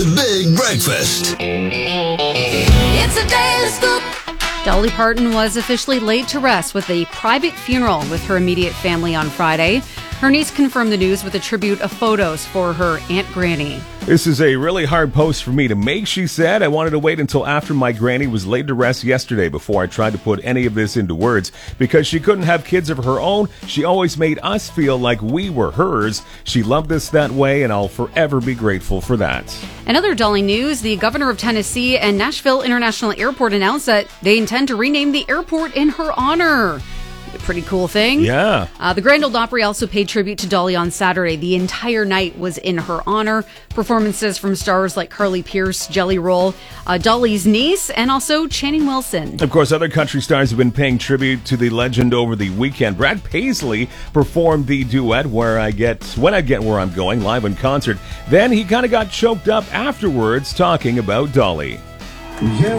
The Big Breakfast. It's a daily scoop. Dolly Parton was officially laid to rest with a private funeral with her immediate family on Friday. Her niece confirmed the news with a tribute of photos for her Aunt Granny. This is a really hard post for me to make, she said. I wanted to wait until after my granny was laid to rest yesterday before I tried to put any of this into words. Because she couldn't have kids of her own, she always made us feel like we were hers. She loved us that way, and I'll forever be grateful for that. In other Dolly news, the governor of Tennessee and Nashville International Airport announced that they intend to rename the airport in her honor. A pretty cool thing. Yeah. The Grand Ole Opry also paid tribute to Dolly on Saturday. The entire night was in her honor. Performances from stars like Carly Pearce, Jelly Roll, Dolly's niece, and also Channing Wilson. Of course, other country stars have been paying tribute to the legend over the weekend. Brad Paisley performed the duet When I Get Where I'm Going live in concert. Then he kind of got choked up afterwards talking about Dolly. Yeah.